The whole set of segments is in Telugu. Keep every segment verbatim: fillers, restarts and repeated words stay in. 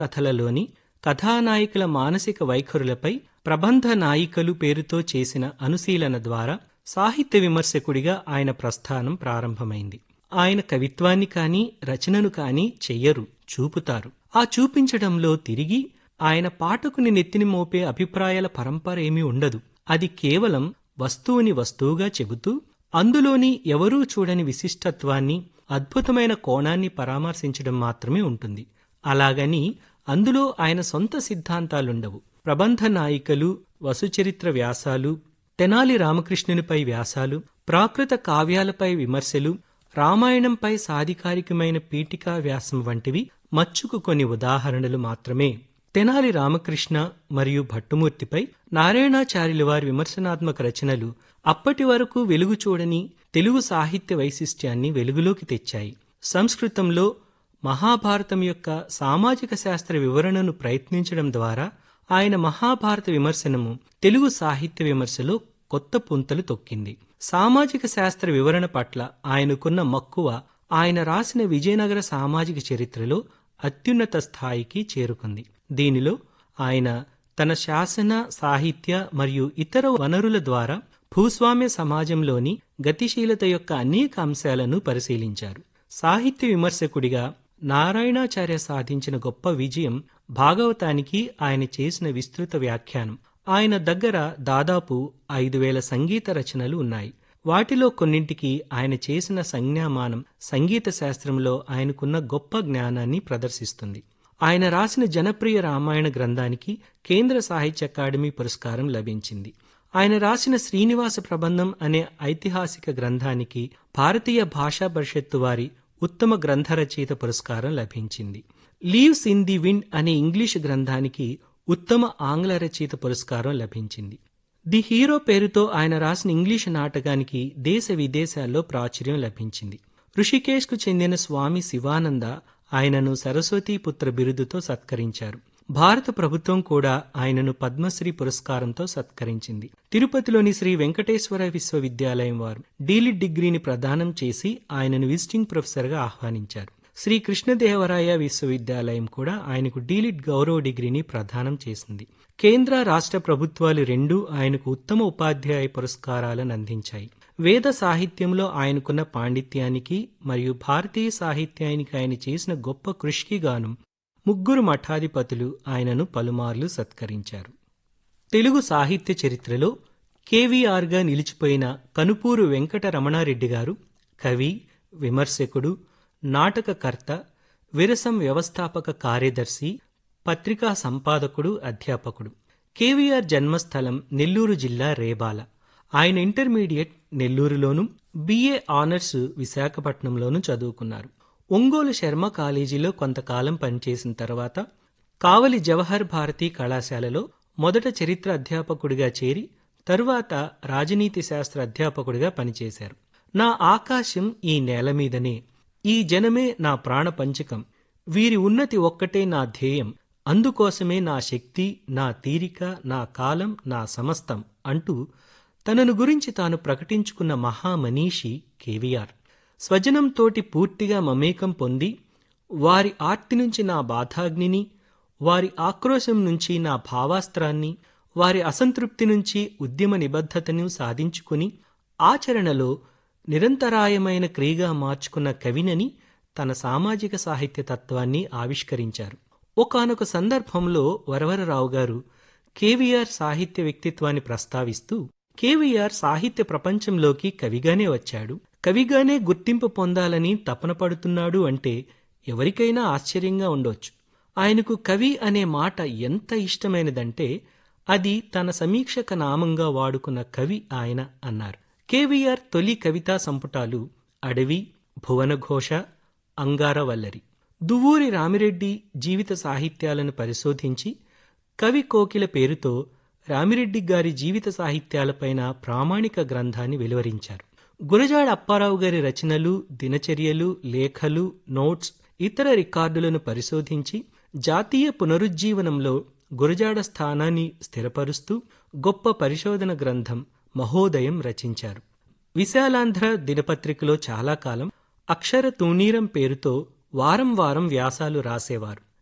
కథలలోని కథానాయికల మానసిక వైఖరులపై ప్రబంధ నాయికలు పేరుతో చేసిన అనుశీలన ద్వారా సాహిత్య విమర్శకుడిగా ఆయన ప్రస్థానం ప్రారంభమైంది. ఆయన కవిత్వాన్ని కానీ రచనను కానీ చెయ్యరు, చూపుతారు. ఆ చూపించడంలో తిరిగి ఆయన పాఠకుని నెత్తిని మోపే అభిప్రాయాల పరంపర ఏమీ ఉండదు. అది కేవలం వస్తువుని వస్తువుగా చెబుతూ అందులోని ఎవరూ చూడని విశిష్టత్వాన్ని, అద్భుతమైన కోణాన్ని పరామర్శించడం మాత్రమే ఉంటుంది. అలాగని అందులో ఆయన సొంత సిద్ధాంతాలుండవు. ప్రబంధ నాయికలు, వసుచరిత్ర వ్యాసాలు, తెనాలి రామకృష్ణునిపై వ్యాసాలు, ప్రాకృత కావ్యాలపై విమర్శలు, రామాయణంపై సాధికారికమైన పీఠికా వ్యాసం వంటివి మచ్చుకు కొన్ని ఉదాహరణలు మాత్రమే. తెనాలి రామకృష్ణ మరియు భట్టుమూర్తిపై నారాయణాచార్యుల వారి విమర్శనాత్మక రచనలు అప్పటి వరకు వెలుగు చూడని తెలుగు సాహిత్య వైశిష్ట్యాన్ని వెలుగులోకి తెచ్చాయి. సంస్కృతంలో మహాభారతం యొక్క సామాజిక శాస్త్ర వివరణను ప్రయత్నించడం ద్వారా ఆయన మహాభారత విమర్శనము తెలుగు సాహిత్య విమర్శలో కొత్త పుంతలు తొక్కింది. సామాజిక శాస్త్ర వివరణ పట్ల ఆయనకున్న మక్కువ ఆయన రాసిన విజయనగర సామాజిక చరిత్రలో అత్యున్నత స్థాయికి చేరుకుంది. దీనిలో ఆయన తన శాసన, సాహిత్య మరియు ఇతర వనరుల ద్వారా భూస్వామ్య సమాజంలోని గతిశీలత యొక్క అనేక అంశాలను పరిశీలించారు. సాహిత్య విమర్శకుడిగా నారాయణాచార్య సాధించిన గొప్ప విజయం భాగవతానికి ఆయన చేసిన విస్తృత వ్యాఖ్యానం. ఆయన దగ్గర దాదాపు ఐదు వేల సంగీత రచనలు ఉన్నాయి. వాటిలో కొన్నింటికి ఆయన చేసిన సంజ్ఞామానం సంగీత శాస్త్రంలో ఆయనకున్న గొప్ప జ్ఞానాన్ని ప్రదర్శిస్తుంది. ఆయన రాసిన జనప్రియ రామాయణ గ్రంథానికి కేంద్ర సాహిత్య అకాడమీ పురస్కారం లభించింది. ఆయన రాసిన శ్రీనివాస ప్రబంధం అనే ఐతిహాసిక గ్రంథానికి భారతీయ భాషా పరిషత్తు వారి ఉత్తమ గ్రంథ రచయిత పురస్కారం లభించింది. లీవ్స్ ఇన్ ది విండ్ అనే ఇంగ్లీషు గ్రంథానికి ఉత్తమ ఆంగ్ల రచయిత పురస్కారం లభించింది. ది హీరో పేరుతో ఆయన రాసిన ఇంగ్లీషు నాటకానికి దేశ విదేశాల్లో ప్రాచుర్యం లభించింది. ఋషికేశ్కు చెందిన స్వామి శివానంద ఆయనను సరస్వతీ పుత్ర బిరుదుతో సత్కరించారు. భారత ప్రభుత్వం కూడా ఆయనను పద్మశ్రీ పురస్కారంతో సత్కరించింది. తిరుపతిలోని శ్రీ వెంకటేశ్వర విశ్వవిద్యాలయం వారు డీలిట్ డిగ్రీని ప్రదానం చేసి ఆయనను విజిటింగ్ ప్రొఫెసర్గా ఆహ్వానించారు. శ్రీ కృష్ణదేవరాయ విశ్వవిద్యాలయం కూడా ఆయనకు డీలిట్ గౌరవ డిగ్రీని ప్రదానం చేసింది. కేంద్ర రాష్ట్ర ప్రభుత్వాలు రెండూ ఆయనకు ఉత్తమ ఉపాధ్యాయ పురస్కారాలను అందించాయి. వేద సాహిత్యంలో ఆయనకున్న పాండిత్యానికి మరియు భారతీయ సాహిత్యానికి ఆయన చేసిన గొప్ప కృషికి గాను ముగ్గురు మఠాధిపతులు ఆయనను పలుమార్లు సత్కరించారు. తెలుగు సాహిత్య చరిత్రలో కేవీఆర్గా నిలిచిపోయిన కనుపూరు వెంకట రమణారెడ్డి గారు కవి, విమర్శకుడు, నాటకకర్త, విరసం వ్యవస్థాపక కార్యదర్శి, పత్రికా సంపాదకుడు, అధ్యాపకుడు. కేవీఆర్ జన్మస్థలం నెల్లూరు జిల్లా రేబాల. ఆయన ఇంటర్మీడియట్ నెల్లూరులోను, బిఏ ఆనర్స్ విశాఖపట్నంలోనూ చదువుకున్నారు. ఒంగోలు శర్మ కాలేజీలో కొంతకాలం పనిచేసిన తర్వాత కావలి జవహర్ భారతి కళాశాలలో మొదట చరిత్ర అధ్యాపకుడిగా చేరి తరువాత రాజనీతి శాస్త్ర అధ్యాపకుడిగా పనిచేశారు. నా ఆకాశం ఈ నేల మీదనే, ఈ జనమే నా ప్రాణపంచకం, వీరి ఉన్నతి ఒక్కటే నా ధ్యేయం, అందుకోసమే నా శక్తి, నా తీరిక, నా కాలం, నా సమస్తం అంటూ తనను గురించి తాను ప్రకటించుకున్న మహామనీషి కేవీఆర్. స్వజనంతోటి పూర్తిగా మమేకం పొంది వారి ఆర్తి నుంచి నా బాధాగ్నిని, వారి ఆక్రోశం నుంచి నా భావాస్త్రాన్ని, వారి అసంతృప్తి నుంచి ఉద్యమ నిబద్ధతను సాధించుకుని ఆచరణలో నిరంతరాయమైన క్రియగా మార్చుకున్న కవినని తన సామాజిక సాహిత్య తత్వాన్ని ఆవిష్కరించారు. ఒకానొక సందర్భంలో వరవరరావు గారు కేవీఆర్ సాహిత్య వ్యక్తిత్వాన్ని ప్రస్తావిస్తూ, కేవీఆర్ సాహిత్య ప్రపంచంలోకి కవిగానే వచ్చాడు, కవిగానే గుర్తింపు పొందాలని తపన పడుతున్నాడు అంటే ఎవరికైనా ఆశ్చర్యంగా ఉండొచ్చు. ఆయనకు కవి అనే మాట ఎంత ఇష్టమైనదంటే అది తన సమీక్షక నామంగా వాడుకున్న కవి ఆయన అన్నారు. కేవీఆర్ తొలి కవితా సంపుటాలు అడవి, భువనఘోష, అంగారవల్లరి. దువ్వూరి రామిరెడ్డి జీవిత సాహిత్యాలను పరిశోధించి కవి కోకిల పేరుతో రామిరెడ్డి గారి జీవిత సాహిత్యాలపైన ప్రామాణిక గ్రంథాన్ని వెలువరించారు. గురజాడ అప్పారావు గారి రచనలు, దినచర్యలు, లేఖలు, నోట్స్, ఇతర రికార్డులను పరిశోధించి జాతీయ పునరుజ్జీవనంలో గురజాడ స్థానాన్ని స్థిరపరుస్తూ గొప్ప పరిశోధన గ్రంథం మహోదయం రచించారు. విశాలాంధ్ర దినపత్రికలో చాలా కాలం అక్షర తూణీరం పేరుతో వారం వారం వ్యాసాలు రాసేవారు.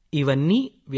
ఇవన్నీ